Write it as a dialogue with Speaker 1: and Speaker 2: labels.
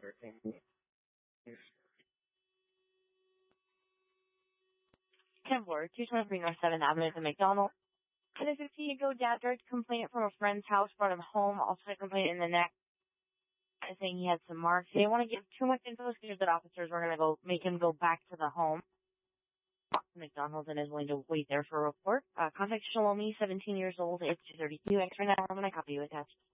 Speaker 1: 10 floor, 223 North 7th Avenue at the McDonald. And a 15-year-old dad direct complaint from a friend's house, brought him home, also a complaint in the neck, saying he had some marks. He didn't want to give too much info because that officers were going to make him go back to the home. McDonald's and is willing to wait there for a report. Contact Shalomi, 17 years old, age 32, X-ray 911, I copy you attached.